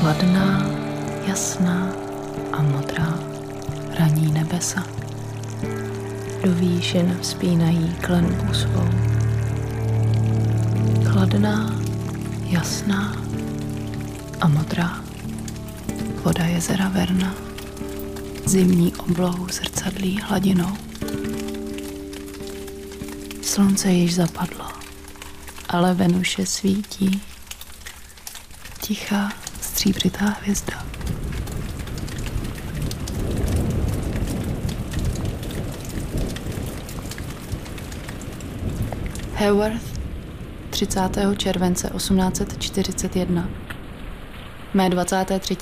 Chladná, jasná a modrá raní nebesa. Do výšin vzpínají klenbu svou. Chladná, jasná a modrá voda jezera Verna zimní oblohou zrcadlí hladinou. Slunce již zapadlo, ale Venuše svítí. Tichá stříbřitá hvězda. Haworth, 30. července 1841. Mé 23.